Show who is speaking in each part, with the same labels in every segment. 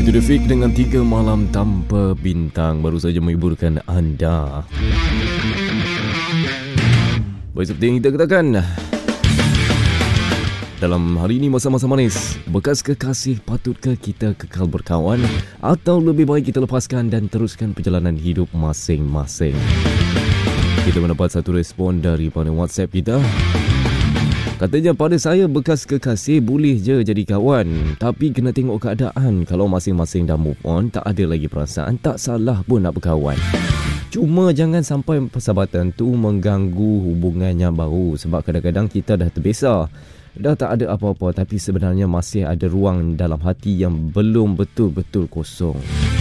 Speaker 1: Itu The Fix dengan 3 malam tanpa bintang baru saja menghiburkan anda. Baik, seperti yang kita katakan, dalam hari ini masa-masa manis, bekas kekasih patutkah kita kekal berkawan atau lebih baik kita lepaskan dan teruskan perjalanan hidup masing-masing? Kita mendapat satu respon daripada WhatsApp kita. Katanya, pada saya bekas kekasih boleh je jadi kawan, tapi kena tengok keadaan. Kalau masing-masing dah move on, tak ada lagi perasaan, tak salah pun nak berkawan. Cuma jangan sampai persahabatan tu mengganggu hubungan yang baru. Sebab kadang-kadang kita dah terbiasa, dah tak ada apa-apa, tapi sebenarnya masih ada ruang dalam hati yang belum betul-betul kosong.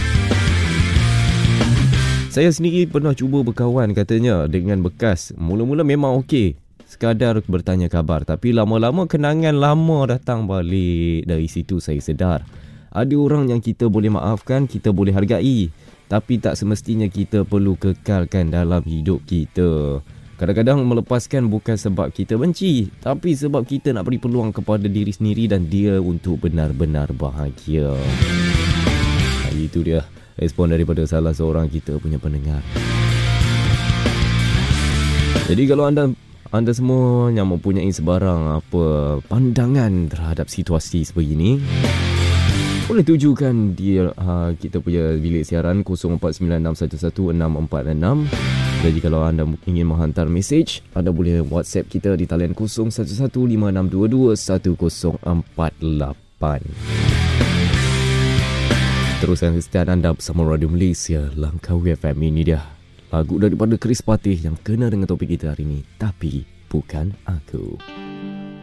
Speaker 1: Saya sendiri pernah cuba berkawan katanya dengan bekas. Mula-mula memang okey, sekadar bertanya khabar, tapi lama-lama kenangan lama datang balik. Dari situ saya sedar, ada orang yang kita boleh maafkan, kita boleh hargai, tapi tak semestinya kita perlu kekalkan dalam hidup kita. Kadang-kadang melepaskan bukan sebab kita benci, tapi sebab kita nak beri peluang kepada diri sendiri dan dia untuk benar-benar bahagia. Itu dia respon daripada salah seorang kita punya pendengar. Jadi kalau anda semua yang mempunyai sebarang pandangan terhadap situasi sebegini, boleh tujukan dia kita punya bilik siaran 0496116466. Jadi kalau anda ingin menghantar mesej, anda boleh WhatsApp kita di talian 0115621048. Teruskan kesetiaan anda bersama Radio Malaysia Langkawi FM. Ini dia lagu daripada Chris Patih yang kena dengan topik kita hari ini, Tapi Bukan Aku.